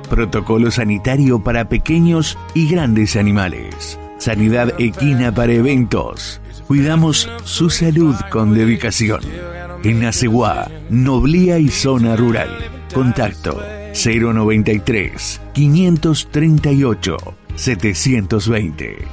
Protocolo sanitario para pequeños y grandes animales. Sanidad equina para eventos. Cuidamos su salud con dedicación. En Aceguá, Noblía y Zona Rural. Contacto 093 538 720.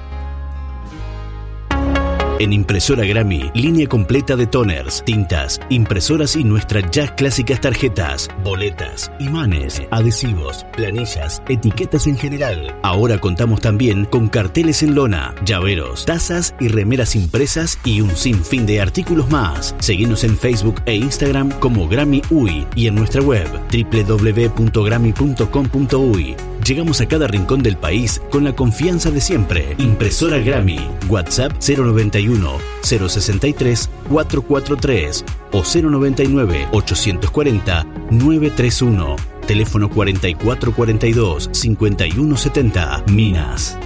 En Impresora Grammy, línea completa de toners, tintas, impresoras y nuestras ya clásicas tarjetas, boletas, imanes, adhesivos, planillas, etiquetas en general. Ahora contamos también con carteles en lona, llaveros, tazas y remeras impresas y un sinfín de artículos más. Seguinos en Facebook e Instagram como Grammy UI y en nuestra web www.grammy.com.uy. Llegamos a cada rincón del país con la confianza de siempre. Impresora Grammy. WhatsApp 091 063 443 o 099 840 931. Teléfono 4442 5170. Minas.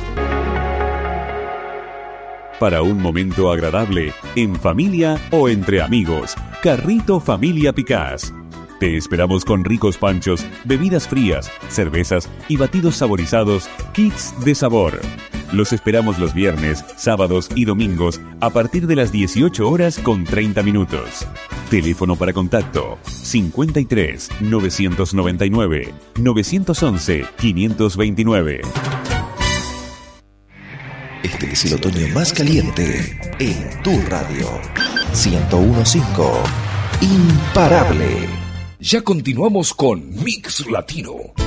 Para un momento agradable, en familia o entre amigos, Carrito Familia Picás. Te esperamos con ricos panchos, bebidas frías, cervezas y batidos saborizados, kits de sabor. Los esperamos los viernes, sábados y domingos a partir de las 18 horas con 30 minutos. Teléfono para contacto 53 999 911 529. Este es el otoño más caliente en tu radio. 101.5. Imparable. Ya continuamos con Mix Latino.